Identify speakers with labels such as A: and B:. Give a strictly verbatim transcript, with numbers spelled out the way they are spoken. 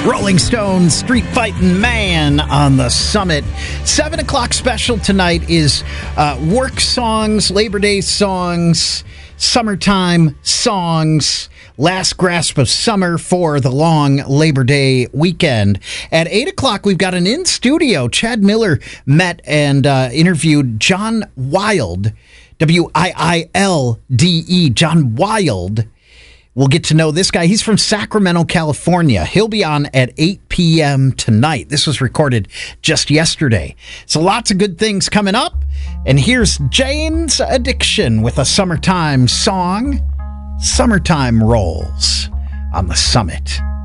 A: Rolling Stones, Street Fighting Man on the Summit. Seven o'clock special tonight is uh, work songs, Labor Day songs, summertime songs, last grasp of summer for the long Labor Day weekend. At eight o'clock, we've got an in-studio. Chad Miller met and uh, interviewed John Wilde, W I I L D E, John Wilde. We'll get to know this guy. He's from Sacramento, California. He'll be on at eight p.m. tonight. This was recorded just yesterday. So lots of good things coming up. And here's Jane's Addiction with a summertime song, Summertime Rolls on the Summit.